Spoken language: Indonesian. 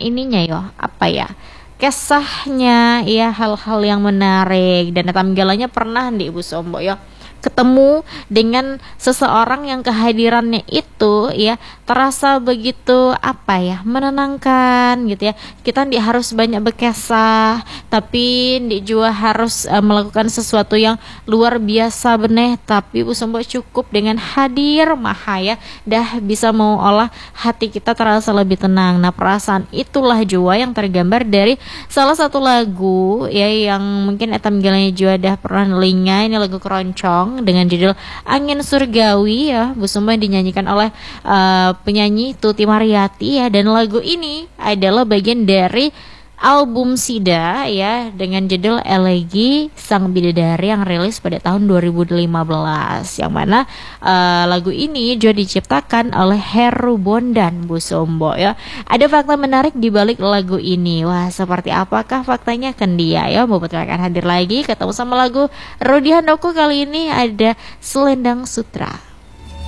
ininya yo, apa ya? Kisahnya ya, hal-hal yang menarik, dan tampilannya pernah di Ibu Sombo ya ketemu dengan seseorang yang kehadirannya itu ya terasa begitu apa ya, menenangkan gitu ya. Kita tidak harus banyak berkesah, tapi tidak juga harus melakukan sesuatu yang luar biasa beneh, tapi Bu Sombo cukup dengan hadir maha ya dah bisa mau olah hati kita terasa lebih tenang. Nah, perasaan itulah jua yang tergambar dari salah satu lagu ya yang mungkin etam galanya jua dah pernah nelinga. Ini lagu keroncong dengan judul Angin Surgawi ya, Bu Sumba dinyanyikan oleh penyanyi Tuti Mariyati ya, dan lagu ini adalah bagian dari album Sida ya dengan judul Elegi Sang Bidadari yang rilis pada tahun 2015, yang mana lagu ini juga diciptakan oleh Heru Bondan, Bu Sombo ya. Ada fakta menarik di balik lagu ini. Wah, seperti apakah faktanya? Kan dia ya mau akan hadir lagi ketemu sama lagu Rudi Handoko. Kali ini ada Selendang Sutra.